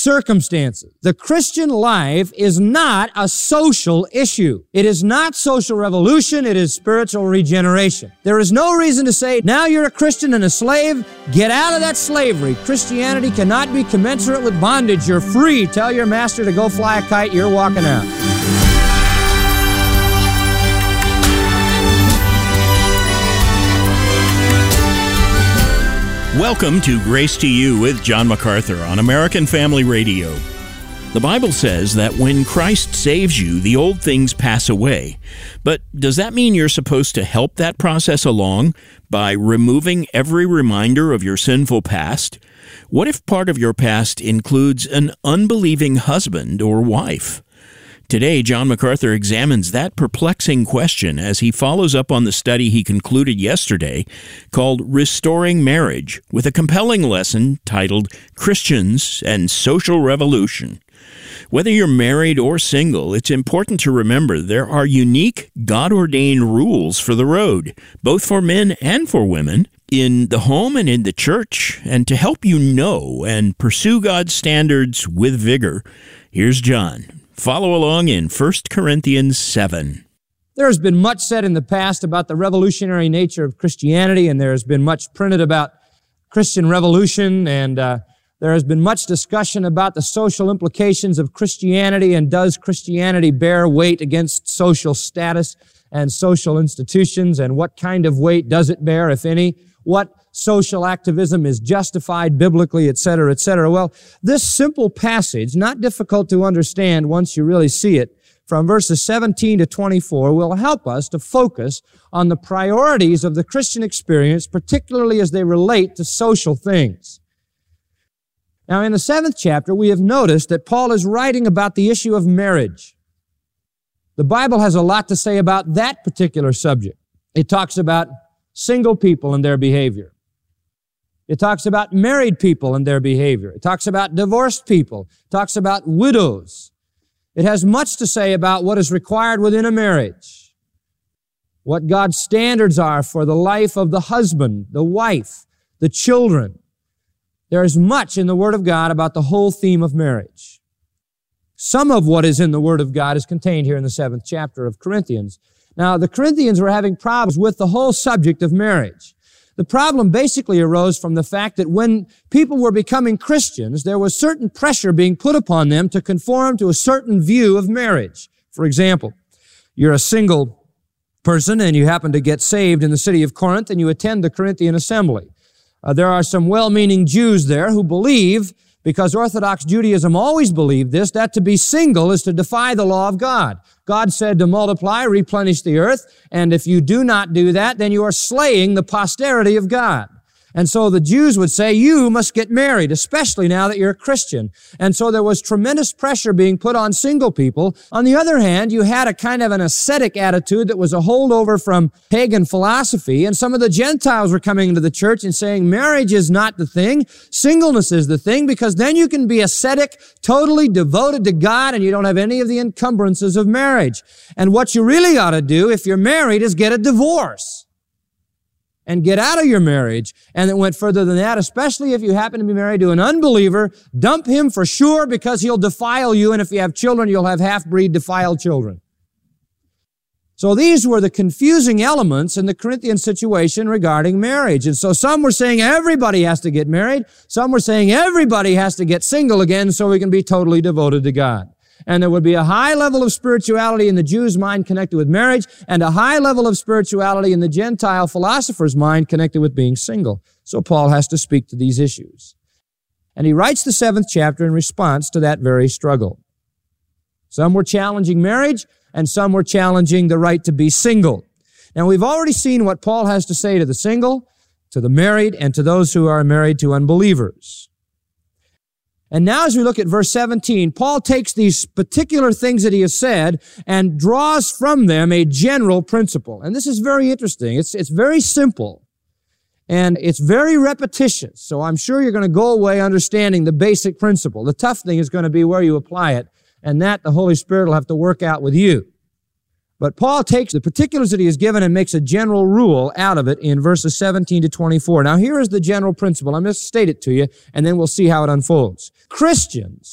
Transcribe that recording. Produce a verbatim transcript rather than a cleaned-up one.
circumstances. The Christian life is not a social issue. It is not social revolution. It is spiritual regeneration. There is no reason to say, now you're a Christian and a slave, get out of that slavery. Christianity cannot be commensurate with bondage. You're free. Tell your master to go fly a kite. You're walking out. Welcome to Grace to You with John MacArthur on American Family Radio. The Bible says that when Christ saves you, the old things pass away. But does that mean you're supposed to help that process along by removing every reminder of your sinful past? What if part of your past includes an unbelieving husband or wife? Today, John MacArthur examines that perplexing question as he follows up on the study he concluded yesterday called Restoring Marriage, with a compelling lesson titled Christians and Social Revolution. Whether you're married or single, it's important to remember there are unique, God-ordained rules for the road, both for men and for women, in the home and in the church. And to help you know and pursue God's standards with vigor, here's John. Follow along in First Corinthians seven. There has been much said in the past about the revolutionary nature of Christianity, and there has been much printed about Christian revolution, and uh, there has been much discussion about the social implications of Christianity, and does Christianity bear weight against social status and social institutions, and what kind of weight does it bear, if any? What social activism is justified biblically, et cetera, et cetera. Well, this simple passage, not difficult to understand once you really see it, from verses seventeen to twenty-four, will help us to focus on the priorities of the Christian experience, particularly as they relate to social things. Now, in the seventh chapter, we have noticed that Paul is writing about the issue of marriage. The Bible has a lot to say about that particular subject. It talks about single people and their behavior. It talks about married people and their behavior. It talks about divorced people. It talks about widows. It has much to say about what is required within a marriage, what God's standards are for the life of the husband, the wife, the children. There is much in the Word of God about the whole theme of marriage. Some of what is in the Word of God is contained here in the seventh chapter of Corinthians. Now, the Corinthians were having problems with the whole subject of marriage. The problem basically arose from the fact that when people were becoming Christians, there was certain pressure being put upon them to conform to a certain view of marriage. For example, you're a single person and you happen to get saved in the city of Corinth and you attend the Corinthian assembly. Uh, there are some well-meaning Jews there who believe, because Orthodox Judaism always believed this, that to be single is to defy the law of God. God said to multiply, replenish the earth, and if you do not do that, then you are slaying the posterity of God. And so the Jews would say, you must get married, especially now that you're a Christian. And so there was tremendous pressure being put on single people. On the other hand, you had a kind of an ascetic attitude that was a holdover from pagan philosophy. And some of the Gentiles were coming into the church and saying, marriage is not the thing. Singleness is the thing, because then you can be ascetic, totally devoted to God, and you don't have any of the encumbrances of marriage. And what you really ought to do if you're married is get a divorce and get out of your marriage. And it went further than that, especially if you happen to be married to an unbeliever. Dump him for sure, because he'll defile you, and if you have children, you'll have half-breed defiled children. So these were the confusing elements in the Corinthian situation regarding marriage. And so some were saying everybody has to get married. Some were saying everybody has to get single again so we can be totally devoted to God. And there would be a high level of spirituality in the Jew's mind connected with marriage, and a high level of spirituality in the Gentile philosopher's mind connected with being single. So Paul has to speak to these issues. And he writes the seventh chapter in response to that very struggle. Some were challenging marriage, and some were challenging the right to be single. Now, we've already seen what Paul has to say to the single, to the married, and to those who are married to unbelievers. And now as we look at verse seventeen, Paul takes these particular things that he has said and draws from them a general principle. And this is very interesting. It's, it's very simple. And it's very repetitious. So I'm sure you're going to go away understanding the basic principle. The tough thing is going to be where you apply it. And that the Holy Spirit will have to work out with you. But Paul takes the particulars that he has given and makes a general rule out of it in verses seventeen to twenty-four. Now, here is the general principle. I'm going to state it to you, and then we'll see how it unfolds. Christians